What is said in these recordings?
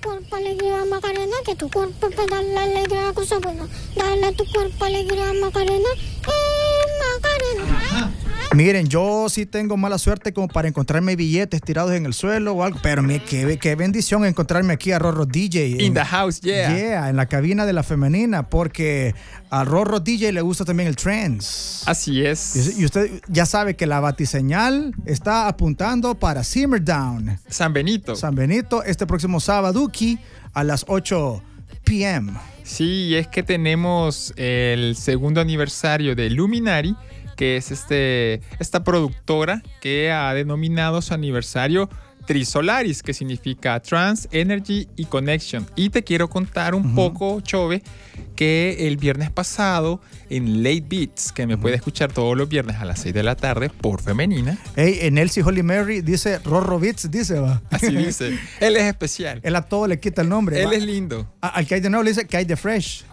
cuerpo alegría Macarena, que tu cuerpo para darle alegría a cosas buenas. Dale a tu cuerpo alegría Macarena, Macarena. Ajá. Miren, yo sí tengo mala suerte como para encontrarme billetes tirados en el suelo o algo, pero qué bendición encontrarme aquí a Rorro DJ. In the house, yeah. Yeah, en la cabina de la femenina, porque a Rorro DJ le gusta también el trance. Así es. Y usted ya sabe que la batiseñal está apuntando para Simmerdown. San Benito, este próximo sábado a las 8 p.m. Sí, es que tenemos el segundo aniversario de Luminary, que es esta productora que ha denominado su aniversario Trisolaris, que significa Trance, Energy y Connection. Y te quiero contar un poco, Chove, que el viernes pasado en Late Beats, que me puede escuchar todos los viernes a las 6 de la tarde por femenina. Hey, en Elsie Holy Mary dice Rorro Beats, dice, va. Así dice. Él es especial. Él a todo le quita el nombre. Él va. es lindo. Al que hay de nuevo le dice que hay de Fresh.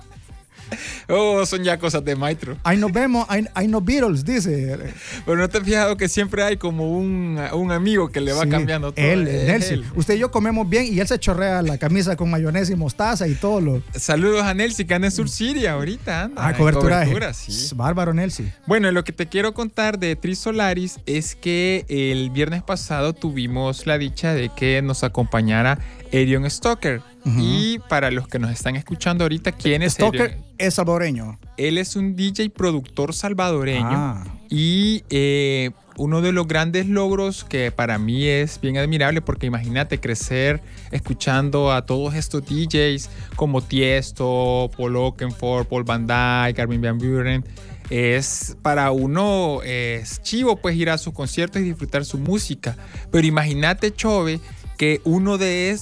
Oh, son ya cosas de Maestro. Ahí nos vemos, hay no Beatles, dice. Pero ¿no te has fijado que siempre hay como un amigo que le va cambiando todo? Nelson. Usted y yo comemos bien y él se chorrea la camisa con mayonesa y mostaza y todo lo. Saludos a Nelson, que anda en Sur City ahorita. Anda, cobertura, sí. Es bárbaro, Nelson. Bueno, lo que te quiero contar de Trisolaris es que el viernes pasado tuvimos la dicha de que nos acompañara Erion Stoker. Y para los que nos están escuchando ahorita, ¿quién es Stoker? Erion? Es salvadoreño. Él es un DJ productor salvadoreño y uno de los grandes logros que para mí es bien admirable, porque imagínate crecer escuchando a todos estos DJs como Tiesto, Paul Oakenfold, Paul Van Dyke, Armin van Buuren. Es para uno es chivo pues ir a sus conciertos y disfrutar su música, pero imagínate, Chove, que dos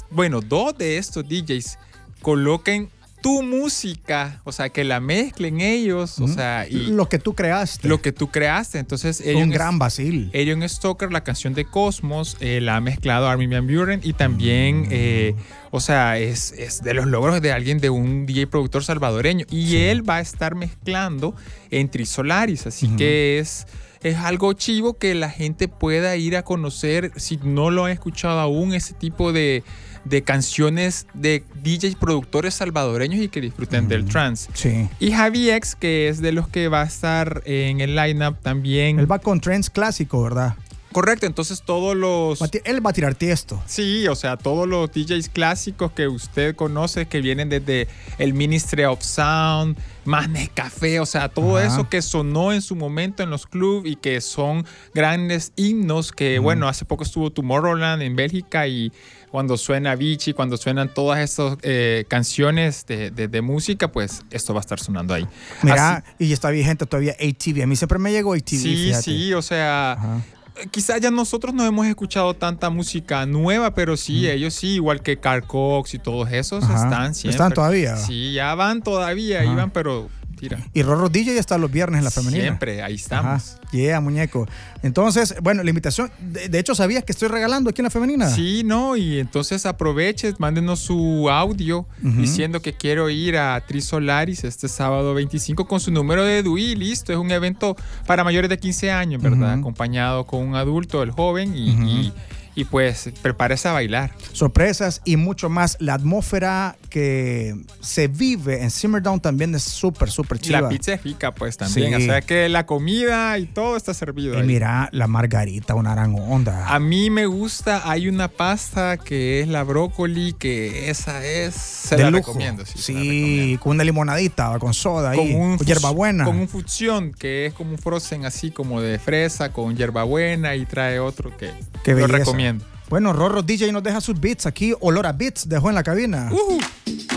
de estos DJs coloquen tu música, o sea, que la mezclen ellos, o sea, y lo que tú creaste. Entonces, un gran vacil. Erion Stoker, la canción de Cosmos, la ha mezclado Armin van Buuren y también, o sea, es de los logros de alguien, de un DJ productor salvadoreño. Y él va a estar mezclando en Trisolaris, así que es algo chivo que la gente pueda ir a conocer, si no lo han escuchado aún, ese tipo de canciones de DJs productores salvadoreños y que disfruten del trance. Sí. Y Javi X, que es de los que va a estar en el lineup también. Él va con trance clásico, ¿verdad? Correcto, entonces todos los... Él va a tirar Tiesto. Sí, o sea, todos los DJs clásicos que usted conoce, que vienen desde el Ministry of Sound, más Nescafé, o sea, todo eso que sonó en su momento en los clubs y que son grandes himnos que, bueno, hace poco estuvo Tomorrowland en Bélgica y cuando suena Avicii, cuando suenan todas estas canciones de música, pues esto va a estar sonando ahí. Mira, y está vigente todavía ATV. A mí siempre me llegó ATV, fíjate. Sí, o sea... Quizás ya nosotros no hemos escuchado tanta música nueva, pero sí, ellos sí, igual que Carl Cox y todos esos están siempre. ¿Están todavía? Sí, ya van todavía, iban, pero tira. Y Rorro DJ ya está los viernes en la femenina. Siempre, ahí estamos. Yeah, muñeco. Entonces, bueno, la invitación, de hecho, ¿sabías que estoy regalando aquí en la femenina? Sí, no, y entonces aprovechen, mándenos su audio diciendo que quiero ir a Trisolaris este sábado 25 con su número de DUI, listo. Es un evento para mayores de 15 años, ¿verdad? Acompañado con un adulto, el joven, y pues prepárese a bailar. Sorpresas y mucho más. La atmósfera que se vive en Simmerdown también es súper chiva. La pizza es rica pues también, o sea que la comida y todo está servido ahí. Mira, la margarita, una gran onda. A mí me gusta, hay una pasta que es la brócoli, que esa es, se de la lujo. recomiendo. Sí, con una limonadita, con soda ahí, con hierbabuena. Con un fusión, que es como un frozen así como de fresa, con hierbabuena y trae otro que lo recomiendo. Bueno, Rorro DJ nos deja sus beats aquí. Olor a beats dejó en la cabina.